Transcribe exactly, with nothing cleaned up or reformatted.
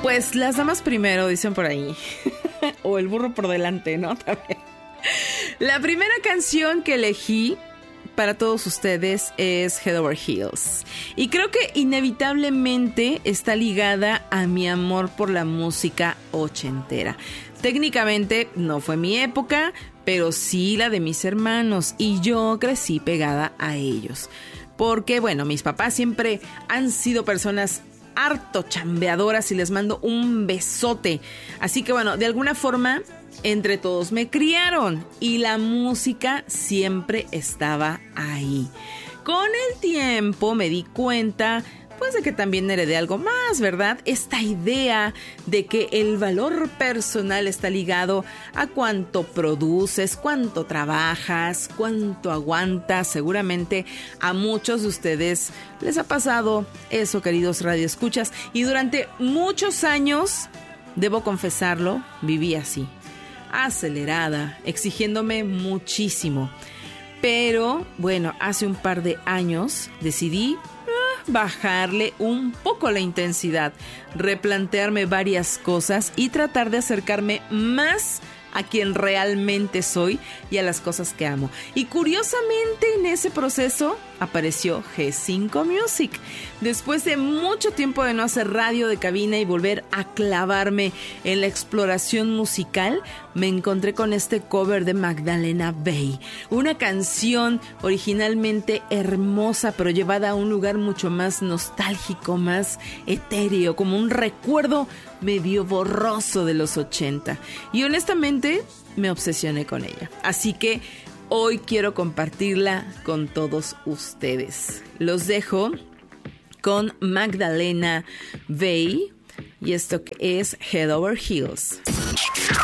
Pues las damas primero, dicen por ahí. O el burro por delante, ¿no? También. La primera canción que elegí para todos ustedes es Head Over Heels. Y creo que inevitablemente está ligada a mi amor por la música ochentera. Técnicamente no fue mi época, pero sí la de mis hermanos. Y yo crecí pegada a ellos. Porque, bueno, mis papás siempre han sido personas harto chambeadoras y les mando un besote. Así que, bueno, de alguna forma, entre todos me criaron y la música siempre estaba ahí. Con el tiempo me di cuenta, pues, de que también heredé algo más, ¿verdad? Esta idea de que el valor personal está ligado a cuánto produces, cuánto trabajas, cuánto aguantas. Seguramente a muchos de ustedes les ha pasado eso, queridos radioescuchas. Y durante muchos años, debo confesarlo, viví así, acelerada, exigiéndome muchísimo. Pero, bueno, hace un par de años decidí bajarle un poco la intensidad, replantearme varias cosas y tratar de acercarme más a quien realmente soy y a las cosas que amo. Y curiosamente en ese proceso apareció G cinco Music. Después de mucho tiempo de no hacer radio de cabina y volver a clavarme en la exploración musical, me encontré con este cover de Magdalena Bay. Una canción originalmente hermosa, pero llevada a un lugar mucho más nostálgico, más etéreo, como un recuerdo medio borroso de los ochenta. Y honestamente me obsesioné con ella. Así que hoy quiero compartirla con todos ustedes. Los dejo con Magdalena Bay y esto que es Head Over Heels.